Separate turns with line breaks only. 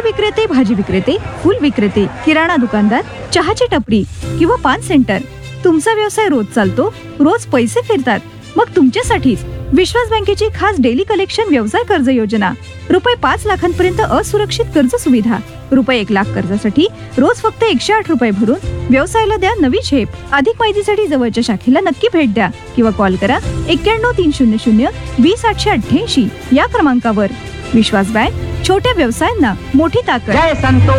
विक्रेते, भाजी विक्रेते, फूल विक्रेते, किराणा दुकानदार, चहाची टपरी किंवा पान सेंटर, तुमचा व्यवसाय रोज चालतो, रोज पैसे फिरतात, मग तुमच्यासाठीच विश्वास बँकेची खास डेली कलेक्शन व्यवसाय कर्ज योजना. रुपये 5 लाखांपर्यंत असुरक्षित कर्ज सुविधा. रुपये 1 लाख कर्जासाठी रोज फक्त 108 रुपये भरून व्यवसायाला द्या नवी झेप. अधिक माहितीसाठी जवळच्या शाखेला नक्की भेट द्या किंवा कॉल करा 91 300 20 888 या क्रमांकावर. विश्वास बँक, छोट्या व्यवसायांना मोठी ताकद.
जय संतो